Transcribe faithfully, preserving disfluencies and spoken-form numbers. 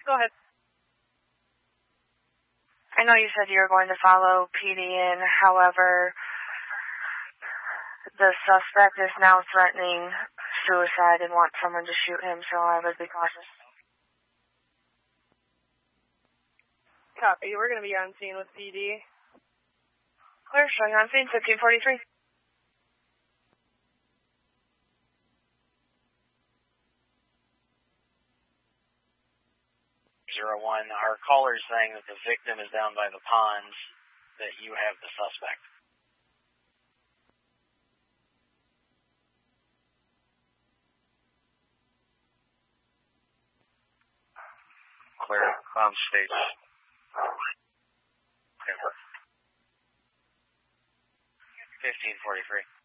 Go ahead. I know you said you were going to follow P D in, however, the suspect is now threatening suicide and wants someone to shoot him, so I would be cautious. Copy. We're going to be on scene with P D. Clear, showing on scene, fifteen forty-three. Zero one, our caller is saying that the victim is down by the ponds, that you have the suspect. Clear, on stage. fifteen forty-three.